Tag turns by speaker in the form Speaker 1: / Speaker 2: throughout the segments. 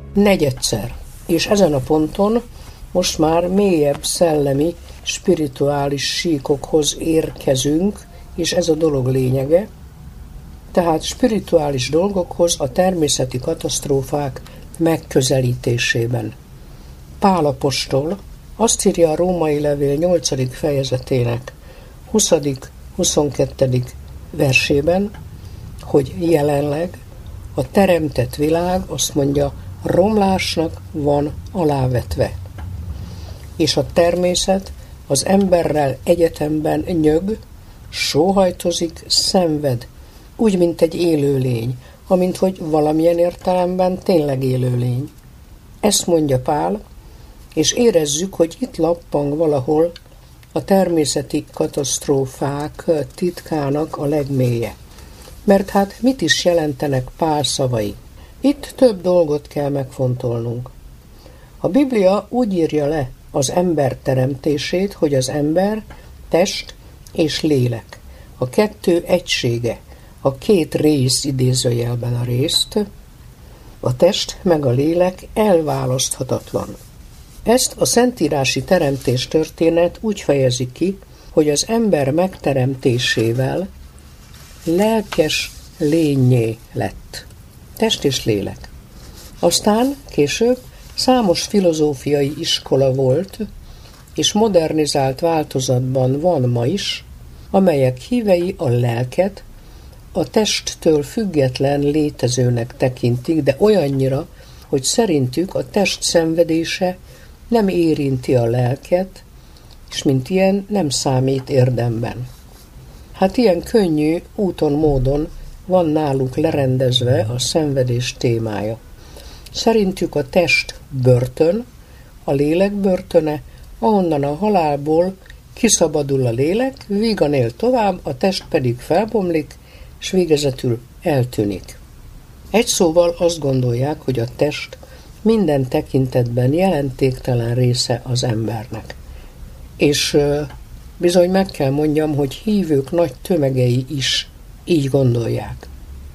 Speaker 1: negyedszer. És ezen a ponton most már mélyebb szellemi, spirituális síkokhoz érkezünk, és ez a dolog lényege. Tehát spirituális dolgokhoz a természeti katasztrófák megközelítésében. Pál apostol azt írja a Római levél 8. fejezetének 20.-22. versében, hogy jelenleg a teremtett világ, azt mondja, romlásnak van alávetve. És a természet az emberrel egyetemben nyög, sóhajtozik, szenved, úgy, mint egy élőlény, amint hogy valamilyen értelemben tényleg élőlény. Ezt mondja Pál, és érezzük, hogy itt lappang valahol a természeti katasztrófák titkának a legmélye. Mert hát mit is jelentenek Pál szavai? Itt több dolgot kell megfontolnunk. A Biblia úgy írja le az ember teremtését, hogy az ember test és lélek. A kettő egysége, a két rész, idézőjelben a részt, a test meg a lélek elválaszthatatlan. Ezt a szentírási teremtés történet úgy fejezi ki, hogy az ember megteremtésével lelkes lényé lett. Test és lélek. Aztán később számos filozófiai iskola volt, és modernizált változatban van ma is, amelyek hívei a lelket a testtől független létezőnek tekintik, de olyannyira, hogy szerintük a test szenvedése nem érinti a lelket, és mint ilyen nem számít érdemben. Hát ilyen könnyű úton, módon van náluk lerendezve a szenvedés témája. Szerintük a test börtön, a lélek börtöne, ahonnan a halálból kiszabadul a lélek, vígan él tovább, a test pedig felbomlik, és végezetül eltűnik. Egy szóval azt gondolják, hogy a test minden tekintetben jelentéktelen része az embernek. És bizony meg kell mondjam, hogy hívők nagy tömegei is így gondolják.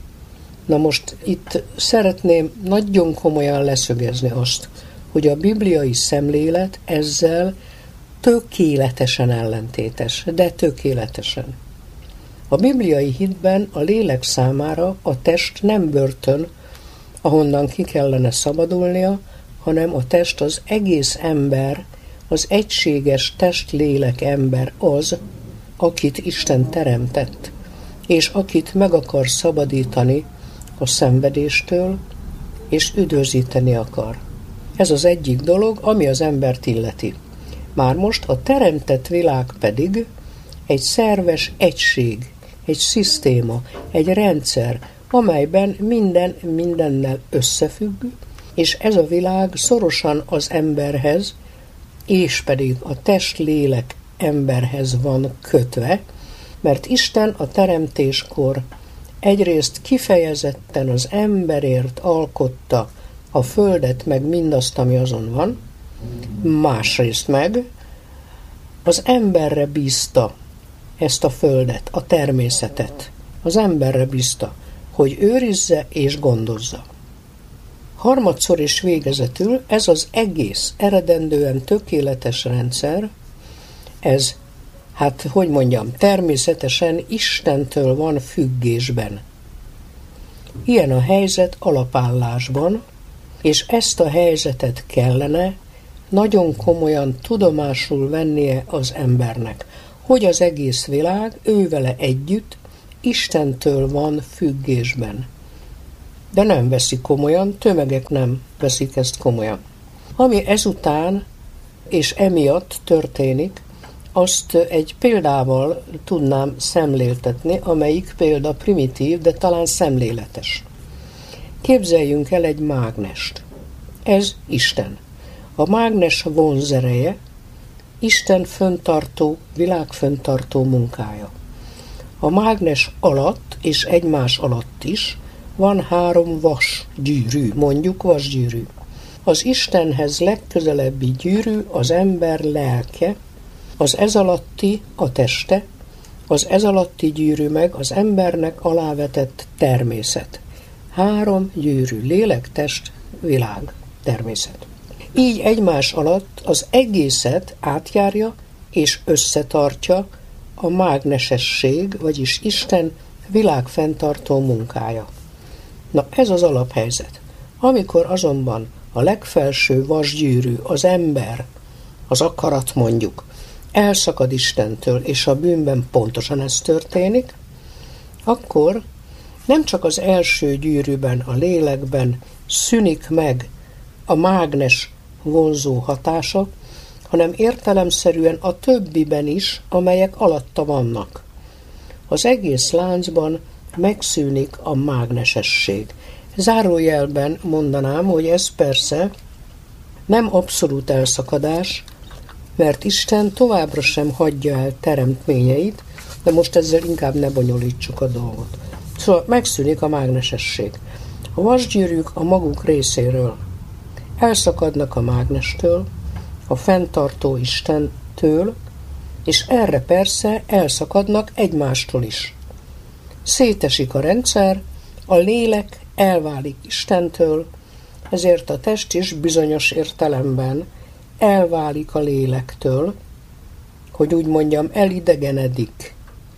Speaker 1: Na most itt szeretném nagyon komolyan leszögezni azt, hogy a bibliai szemlélet ezzel tökéletesen ellentétes, de tökéletesen. A bibliai hitben a lélek számára a test nem börtön, ahonnan ki kellene szabadulnia, hanem a test az egész ember, az egységes test-lélek ember az, akit Isten teremtett, és akit meg akar szabadítani a szenvedéstől, és üdvözíteni akar. Ez az egyik dolog, ami az embert illeti. Már most a teremtett világ pedig egy szerves egység, egy szisztéma, egy rendszer, amelyben minden mindennel összefügg, és ez a világ szorosan az emberhez, és pedig a test-lélek emberhez van kötve, mert Isten a teremtéskor egyrészt kifejezetten az emberért alkotta a földet, meg mindazt, ami azon van, másrészt meg az emberre bízta ezt a földet, a természetet. Az emberre bízta, hogy őrizze és gondozza. Harmadszor és végezetül ez az egész eredendően tökéletes rendszer, ez, természetesen Istentől van függésben. Ilyen a helyzet alapállásban, és ezt a helyzetet kellene nagyon komolyan tudomásul vennie az embernek, hogy az egész világ ővele együtt Istentől van függésben. De nem veszik komolyan, tömegek nem veszik ezt komolyan. Ami ezután és emiatt történik, azt egy példával tudnám szemléltetni, amelyik példa primitív, de talán szemléletes. Képzeljünk el egy mágnest. Ez Isten. A mágnes vonzereje Isten föntartó, világföntartó munkája. A mágnes alatt és egymás alatt is van 3 vasgyűrű, mondjuk vasgyűrű. Az Istenhez legközelebbi gyűrű az ember lelke, az ez alatti a teste, az ez alatti gyűrű meg az embernek alávetett természet. 3 gyűrű, lélek, test, világ. természet. Így egymás alatt az egészet átjárja és összetartja a mágnesesség, vagyis Isten világfenntartó munkája. Na, ez az alaphelyzet. Amikor azonban a legfelső vasgyűrű, az ember, az akarat mondjuk, elszakad Istentől, és a bűnben pontosan ez történik, akkor nem csak az első gyűrűben, a lélekben szűnik meg a mágnes vonzó hatása, hanem értelemszerűen a többiben is, amelyek alatta vannak. Az egész láncban megszűnik a mágnesesség. Zárójelben mondanám, hogy ez persze nem abszolút elszakadás, mert Isten továbbra sem hagyja el teremtményeit, de most ezzel inkább ne bonyolítsuk a dolgot. Szóval megszűnik a mágnesesség. A vasgyűrűk a maguk részéről elszakadnak a mágnestől, a fenntartó Istentől, és erre persze elszakadnak egymástól is. Szétesik a rendszer, a lélek elválik Istentől, ezért a test is bizonyos értelemben elválik a lélektől, hogy úgy mondjam, elidegenedik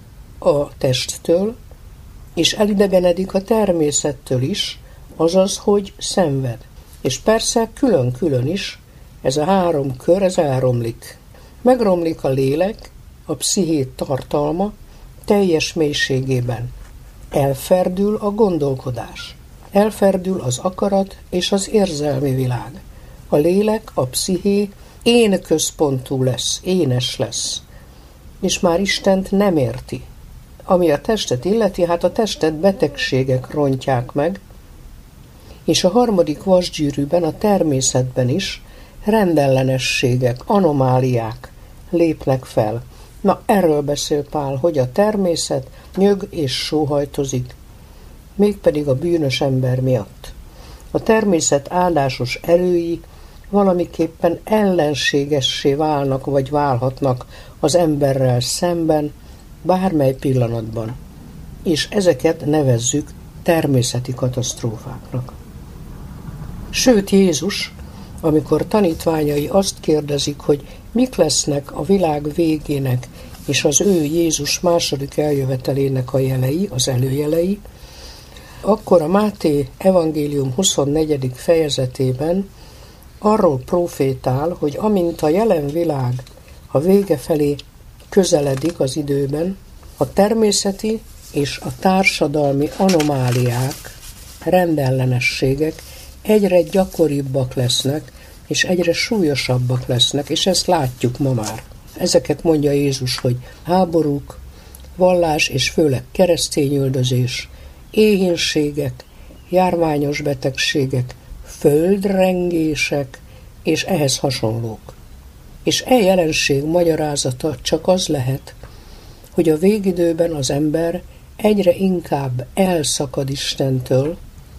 Speaker 1: a testtől, és elidegenedik a természettől is, azaz, hogy szenved. És persze külön-külön is ez a három kör, ez elromlik. Megromlik a lélek, a psziché tartalma teljes mélységében. Elferdül a gondolkodás. Elferdül az akarat és az érzelmi világ. A lélek, a psziché én központú lesz, énes lesz. És már Istent nem érti. Ami a testet illeti, hát a testet betegségek rontják meg, és a harmadik vasgyűrűben, a természetben is rendellenességek, anomáliák lépnek fel. Na, erről beszél Pál, hogy a természet nyög és sóhajtozik, mégpedig a bűnös ember miatt. A természet áldásos erői valamiképpen ellenségessé válnak, vagy válhatnak az emberrel szemben bármely pillanatban, és ezeket nevezzük természeti katasztrófáknak. Sőt, Jézus, amikor tanítványai azt kérdezik, hogy mik lesznek a világ végének és az ő Jézus második eljövetelének a jelei, az előjelei, akkor a Máté evangélium 24. fejezetében arról profétál, hogy amint a jelen világ a vége felé közeledik az időben, a természeti és a társadalmi anomáliák, rendellenességek egyre gyakoribbak lesznek, és egyre súlyosabbak lesznek, és ezt látjuk ma már. Ezeket mondja Jézus, hogy háborúk, vallás és főleg keresztényüldözés, éhínségek, járványos betegségek, földrengések és ehhez hasonlók. És e jelenség magyarázata csak az lehet, hogy a végidőben az ember egyre inkább elszakad Istentől,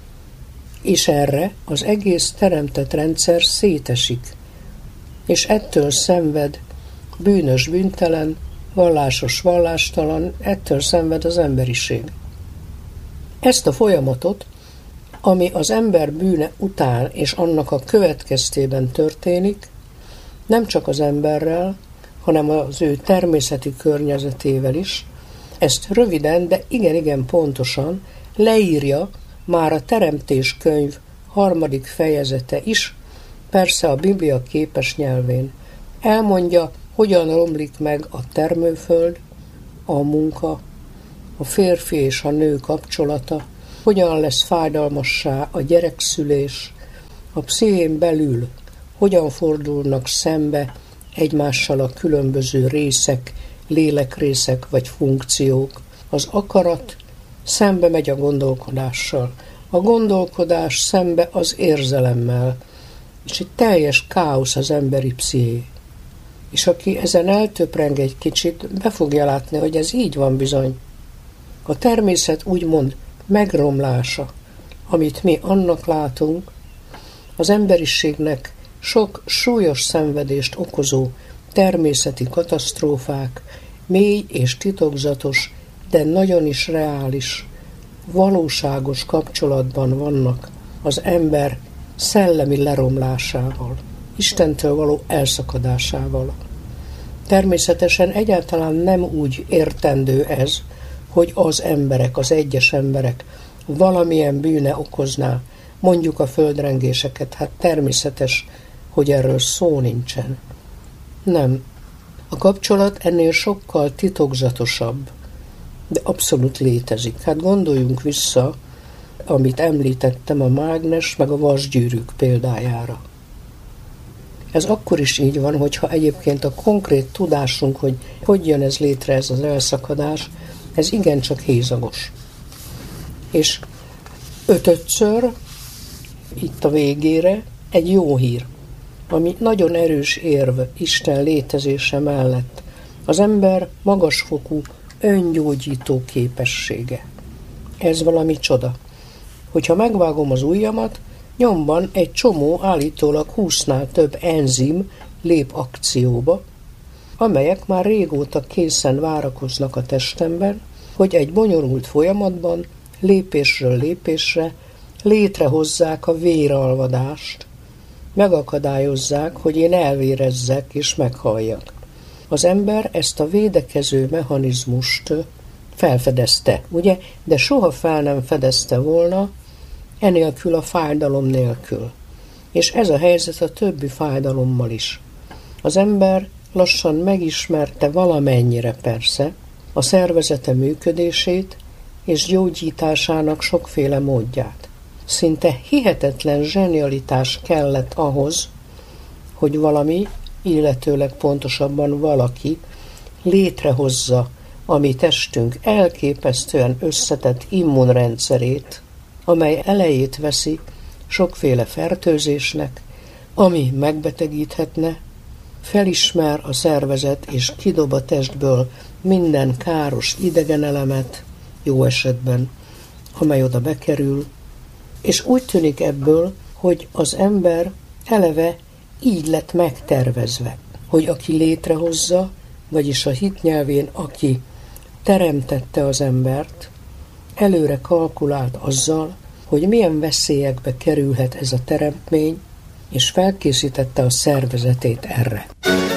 Speaker 1: és erre az egész teremtett rendszer szétesik, és ettől szenved bűnös bűntelen, vallásos vallástalan, ettől szenved az emberiség. Ezt a folyamatot, ami az ember bűne után és annak a következtében történik, nem csak az emberrel, hanem az ő természeti környezetével is, ezt röviden, de igen pontosan leírja már a Teremtés könyv 3. fejezete is, persze a Biblia képes nyelvén. Elmondja, hogyan romlik meg a termőföld, a munka, a férfi és a nő kapcsolata, hogyan lesz fájdalmassá a gyerekszülés, a pszichén belül hogyan fordulnak szembe egymással a különböző részek, lélekrészek vagy funkciók. Az akarat szembe megy a gondolkodással, a gondolkodás szembe az érzelemmel, és egy teljes káosz az emberi psziché. És aki ezen eltöpreng egy kicsit, be fogja látni, hogy ez így van bizony. A természet úgymond megromlása, amit mi annak látunk, az emberiségnek sok súlyos szenvedést okozó természeti katasztrófák, mély és titokzatos, de nagyon is reális, valóságos kapcsolatban vannak az ember szellemi leromlásával, Istentől való elszakadásával. Természetesen egyáltalán nem úgy értendő ez, hogy az emberek, az egyes emberek valamilyen bűne okozná, mondjuk a földrengéseket. Hát természetes, hogy erről szó nincsen. Nem. A kapcsolat ennél sokkal titokzatosabb, de abszolút létezik. Hát gondoljunk vissza, amit említettem, a mágnes meg a vasgyűrűk példájára. Ez akkor is így van, hogyha egyébként a konkrét tudásunk, hogy jön ez létre, ez az elszakadás, ez igencsak hézagos. És ötödször, itt a végére, egy jó hír, ami nagyon erős érv Isten létezése mellett. Az ember magasfokú öngyógyító képessége. Ez valami csoda. Hogyha megvágom az ujjamat, nyomban egy csomó állítólag 20-nál több enzim lép akcióba, amelyek már régóta készen várakoznak a testemben, hogy egy bonyolult folyamatban lépésről lépésre létrehozzák a véralvadást, megakadályozzák, hogy én elvérezzek és meghalljak. Az ember ezt a védekező mechanizmust felfedezte, ugye? De soha fel nem fedezte volna, enélkül a fájdalom nélkül. És ez a helyzet a többi fájdalommal is. Az ember lassan megismerte valamennyire persze a szervezete működését és gyógyításának sokféle módját. Szinte hihetetlen zsenialitás kellett ahhoz, hogy valami, illetőleg pontosabban valaki létrehozza a mi testünk elképesztően összetett immunrendszerét, amely elejét veszi sokféle fertőzésnek, ami megbetegíthetne, felismer a szervezet és kidob a testből minden káros idegenelemet, jó esetben, amely oda bekerül, és úgy tűnik ebből, hogy az ember eleve így lett megtervezve, hogy aki létrehozza, vagyis a hit nyelvén, aki teremtette az embert, előre kalkulált azzal, hogy milyen veszélyekbe kerülhet ez a teremtmény, és felkészítette a szervezetét erre.